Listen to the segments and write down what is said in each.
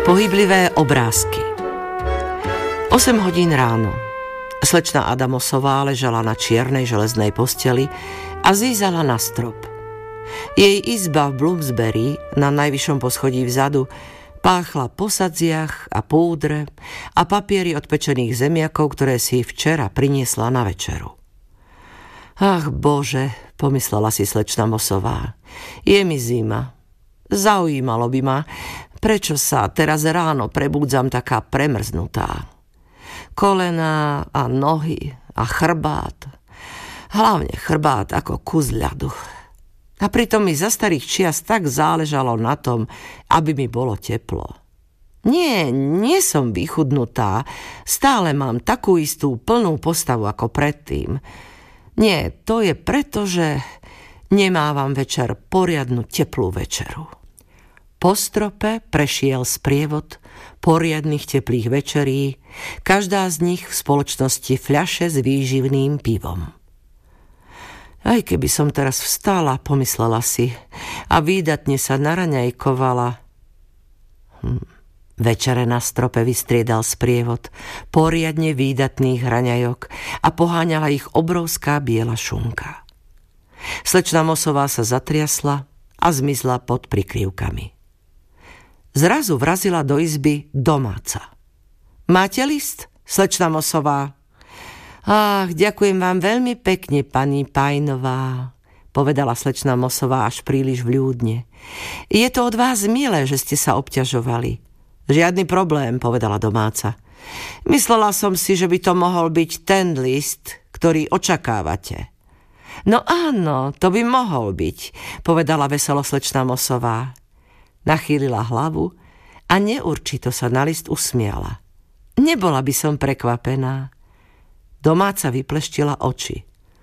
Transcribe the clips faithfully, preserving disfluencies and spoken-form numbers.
Pohyblivé obrázky. osem hodín ráno. Slečna Adamosová ležala na čiernej železnej posteli a zízala na strop. Jej izba v Bloomsbury na najvyššom poschodí vzadu páchla po sadziach a púdre a papieri od pečených zemiakov, ktoré si včera priniesla na večeru. Ach Bože, pomyslela si slečna Mosová, je mi zima. Zaujímalo by ma, prečo sa teraz ráno prebúdzam taká premrznutá. Kolená a nohy a chrbát, hlavne chrbát ako kus ľadu. A pritom mi za starých čias tak záležalo na tom, aby mi bolo teplo. Nie, nie som vychudnutá, stále mám takú istú plnú postavu ako predtým. Nie, to je preto, že nemávam večer poriadnu teplú večeru. Po strope prešiel sprievod poriadnych teplých večerí, každá z nich v spoločnosti fľaše s výživným pivom. Aj keby som teraz vstala, pomyslela si, a výdatne sa naraňajkovala. Hm. Večere na strope vystriedal sprievod poriadne výdatných hraňajok a poháňala ich obrovská biela šunka. Slečna Mosová sa zatriasla a zmizla pod prikryvkami. Zrazu vrazila do izby domáca. Máte list, slečna Mosová? Ach, ďakujem vám veľmi pekne, pani Pajnová, povedala slečna Mosová až príliš vľúdne. Je to od vás milé, že ste sa obťažovali. Žiadny problém, povedala domáca. Myslela som si, že by to mohol byť ten list, ktorý očakávate. No áno, to by mohol byť, povedala veselo slečna Mosová. Nachýlila hlavu a neurčito sa na list usmiala. Nebola by som prekvapená. Domáca vypleštila oči.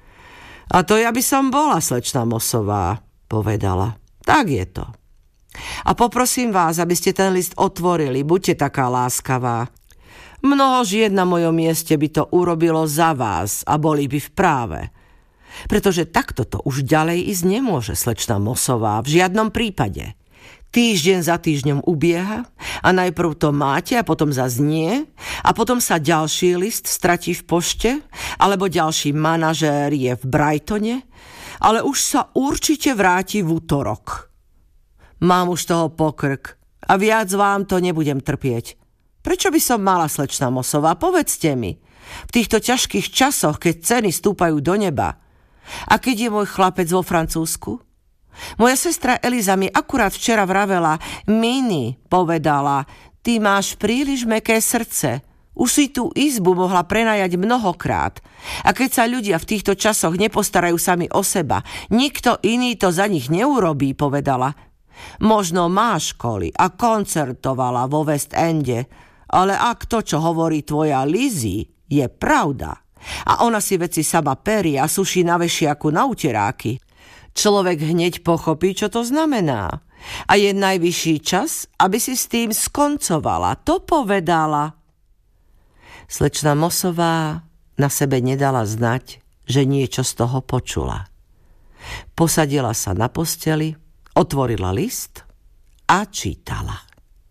A to ja by som bola, slečna Mosová, povedala. Tak je to. A poprosím vás, aby ste ten list otvorili, buďte taká láskavá. Mnoho žien na mojom mieste by to urobilo za vás a boli by v práve. Pretože takto to už ďalej ísť nemôže, slečna Mosová, v žiadnom prípade. Týždeň za týždňom ubieha a najprv to máte a potom zas nie a potom sa ďalší list stratí v pošte alebo ďalší manažér je v Brightone, ale už sa určite vráti v útorok. Mám už toho pokrk a viac vám to nebudem trpieť. Prečo by som mala, slečna Mosová, povedzte mi, v týchto ťažkých časoch, keď ceny stúpajú do neba, a keď je môj chlapec vo Francúzsku? Moja sestra Eliza mi akurát včera vravela, Mini, povedala, ty máš príliš mäkké srdce. Už si tú izbu mohla prenajať mnohokrát. A keď sa ľudia v týchto časoch nepostarajú sami o seba, nikto iný to za nich neurobí, povedala. Možno má školy a koncertovala vo West Ende, ale ak to, čo hovorí tvoja Lizzie, je pravda, a ona si veci sama perie a suší na vešiaku na uteráky, človek hneď pochopí, čo to znamená. A je najvyšší čas, aby si s tým skoncovala. To povedala. Slečna Mosová na sebe nedala znať, že niečo z toho počula. Posadila sa na posteli, otvorila list a čítala.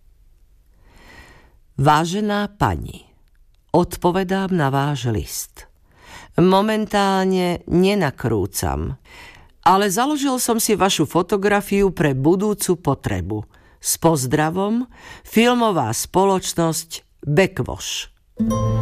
Vážená pani, odpovedám na váš list. Momentálne nenakrúcam, ale založil som si vašu fotografiu pre budúcu potrebu. S pozdravom, filmová spoločnosť Backwash.